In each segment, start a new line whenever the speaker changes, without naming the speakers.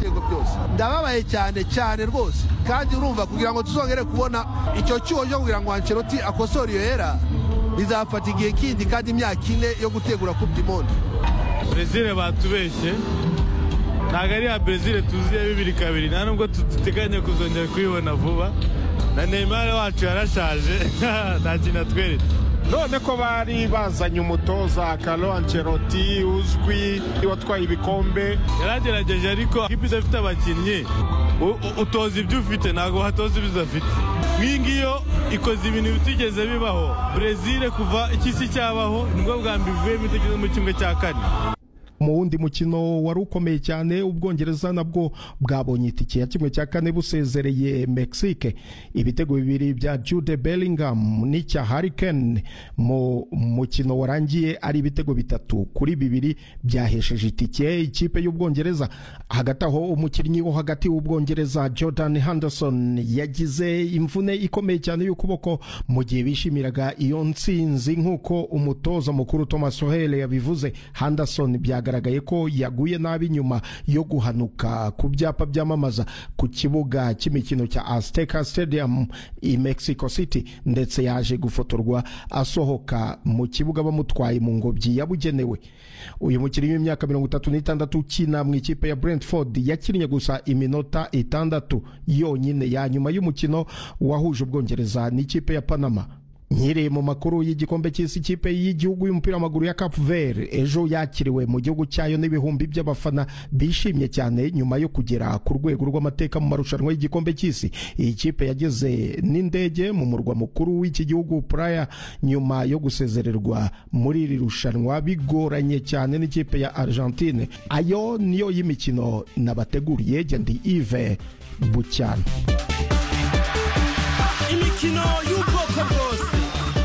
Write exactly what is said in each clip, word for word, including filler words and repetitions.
ibitego byose. Ndababaye cyane cyane rwose, kandi urumva kugira ngo tuzongere kubona icyo cyuho cyo kugira ngo Ancelotti akosore iyo era bizafata igihe kindi kandi imyaka ine yo gutegura Coupe du Monde.
Brazil batubeshye, ntabwo ari ya Brazil tuziye bibiri kabiri, nta nubwo tuteganya kuzongera kuyibona vuba, na Neymar wacu yarashaje nta kintu atweretse.
None ko bari bazanye umutoza Carlo Ancelotti uzwi watwaye ibikombe,
yaragerageje ariko ikipe idafite abakinnyi utoza ibyo ufite, ntabwo hatoza ibyo udafite. Nk'ingiyo ikoze ibintu bitigeze bibaho. Brazil kuva ikisi cyabaho nibwo bwa mbere ivuye bitigeze mu kimwe cya kane.
Mu wundi mukino wari ukomeye cyane, Ubwongereza nabwo bwabonye itike ya kimwe cya kane busezereye Mexique. Ibitego bibiri bya Jude Bellingham n'icya Harry Kane mu mukino warangiye ari ibitego bitatu kuri bibiri byahesheje itike ikipe y'Ubwongereza. Hagati aho umukinnyi wo hagati w'Ubwongereza Jordan Henderson yagize imvune ikomeye cyane y'ukuboko mu gihe bishimiraga iyo ntsinzi, nk'uko umutoza mukuru Thomas Tuchel yabivuze. Henderson bya garagaye ko yaguye nabi nyuma yo guhanuka ku byapa byamamaza ku kibuga cy'imikino cya Azteca Stadium i Mexico City, ndetse yaje gufotorwa asohoka mu kibuga bamutwaye mu ngobyi yabugenewe. Uyu mukinnyi w'imyaka mirongo itatu n'itandatu ukina mu ikipe ya Brentford yakinnye gusa iminota itandatu yonyine ya nyuma y'umukino wahuje Ubwongereza n'ikipe ya Panama. Nkiri mu makuru y'igikombe cy'isi, ikipe y'igihugu y'umupira w'amaguru ya Cape Verde ejo yakiriwe mu gihugu cyayo n'ibihumbi by'abafana bishimye cyane nyuma yo kugera ku rwego rw'amateka mu marushanwa y'igikombe cy'isi. Iyi kipe yageze n'indege mu murwa mukuru w'iki gihugu Praia nyuma yo gusezererwa muri iri rushanwa bigoranye cyane n'ikipe ya Argentine. Ayo niyo y'imikino nabateguriye, Gendi Yves Bucyana.
Imikino y'ubwoko bwose.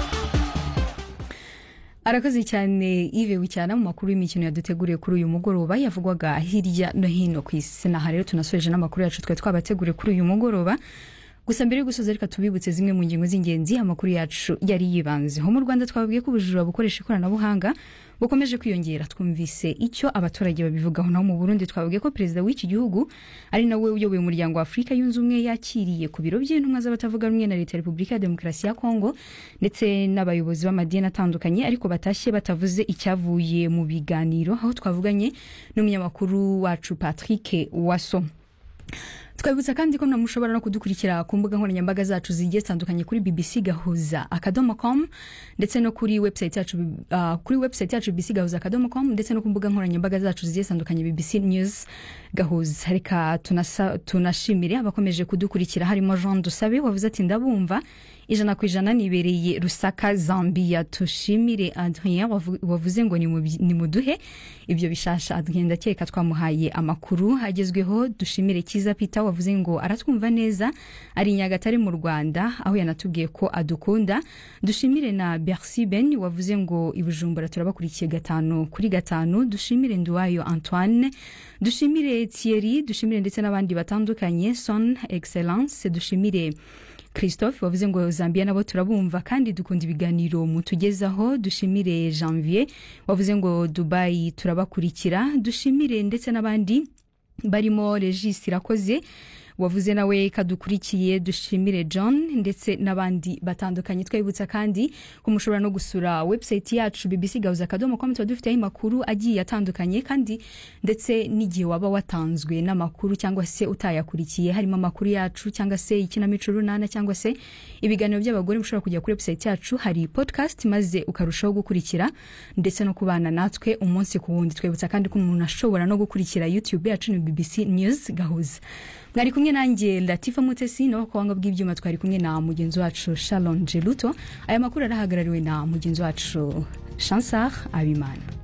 Arakoze cyane Yves Bucyana mu makuru y'imikino yaduteguriye kuri uyu mugoroba yavugwaga hirya no hino ku isi. Na rero tunasoje n'amakuru yacu twe twabateguriye kuri uyu mugoroba. Gusa mbere yo gusoza reka tubibutse zimwe mu ngingo z'ingenzi amakuru yacu yari yibanzeho. Mu Rwanda twabwiye ko ubujura bukoresha ikoranabuhanga bukomeje kwiyongera. Twumvise icyo abaturage babivugaho. Naho mu Burundi twabwiye ko perezida w'iki gihugu ari nawe uyoboye umuryango wa Afrika yunze ubumwe yakiriye ku biro by'intumwa z'abatavuga rumwe na leta ya Repubulika ya Demokarasi ya Kongo ndetse n'abayobozi b'amadini atandukanye, ariko batashye batavuze icyavuye mu biganiro, aho twavuganye n'umunyamakuru wacu Patrick Waso. Twabutsa kandi ko namushobora no kudukurikira ku mbuga nkoranyambaga zacu zigiye zitandukanye kuri b b c gahuza akadomo com ndetse no kuri website yacu uh, kuri website yacu b b c gahuza akadomo com ndetse no ku mbuga nkoranyambaga zacu zigiye zitandukanye B B C News Gahuza. Reka tunasa tunashimire abakomeje kudukurikira, harimo Jean Dusabe wavuze ati ndabumva ijana ku ijana nibereye Rusaka Zambia. Tushimire Adrien wavuze ngo ni muduhe ibyo bishasha. Adrien ndakeka twamuhaye amakuru agezweho. Dushimire Kiza Peter wavuze ngo aratwumva neza ari Nyagatare mu Rwanda, aho yanatubwiye ko adukunda. Dushimire na Bercy Ben wavuze ngo ibujumbura turabakurikiye gatanu kuri gatanu. Dushimire Nduwayo Antoine, dushimire Thierry, dushimire ndetse n'abandi batandukanye. Son Excellence, dushimire Christophe wavuze ngo Zambia nabo turabumva kandi dukunda ibiganiro mutugezaho. Dushimire Janvier wavuze ngo Dubai turabakurikira. Dushimire ndetse n'abandi barimo Regis Irakoze wavuze nawe kadukurikiye. Dushimire John ndetse n'abandi batandukanye. Twibutsa kandi ko mushobora no gusura website yacu b b c gahuza akadomo com, dufite amakuru agiye atandukanye kandi ndetse n'igihe waba watanzwe n'amakuru cyangwa se utayakurikiye, harimo amakuru yacu cyangwa se ikinamico runana cyangwa se ibiganiro by'abagore. Mushobora kujya kuri website yacu, hari podcast maze ukarushaho gukurikira ndetse no kubana natwe umunsi ku wundi. Twibutsa kandi ko umuntu ashobora no gukurikira YouTube yacu ni B B C News Gahuza. Mwari kumwe nanjye Latifa Mutesi, no kwanga bw'ibyuma twari kumwe na mugenzi wacu Shalom Jeluto. Aya makuru arahagarariwe na mugenzi wacu Chansar Abimana.